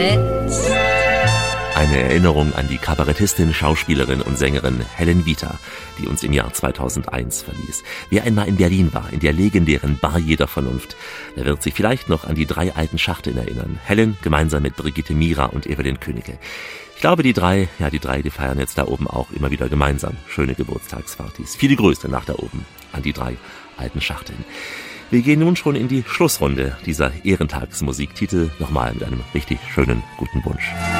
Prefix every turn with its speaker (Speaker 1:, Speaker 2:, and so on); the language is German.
Speaker 1: Eine Erinnerung an die Kabarettistin, Schauspielerin und Sängerin Helen Vita, die uns im Jahr 2001 verließ. Wer einmal in Berlin war, in der legendären Bar jeder Vernunft, der wird sich vielleicht noch an die 3 alten Schachteln erinnern. Helen gemeinsam mit Brigitte Mira und Evelyn Königke. Ich glaube, die drei, die feiern jetzt da oben auch immer wieder gemeinsam schöne Geburtstagspartys. Viele Grüße nach da oben an die 3 alten Schachteln. Wir gehen nun schon in die Schlussrunde dieser Ehrentagsmusiktitel. Nochmal mit einem richtig schönen guten Wunsch.